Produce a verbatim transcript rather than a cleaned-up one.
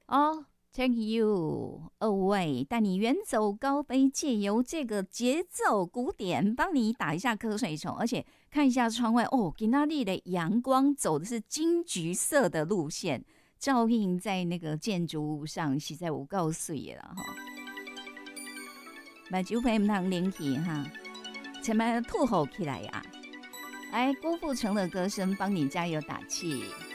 哦。Take you away， 带你远走高飞，借由这个节奏鼓点，帮你打一下瞌睡虫，而且看一下窗外，哦，今天的阳光走的是金橘色的路线，照映在那个建筑物上，实在有够水的啦哈。目睭皮唔通冷去哈，前面吐吼起来呀、啊！来，郭富城的歌声帮你加油打气。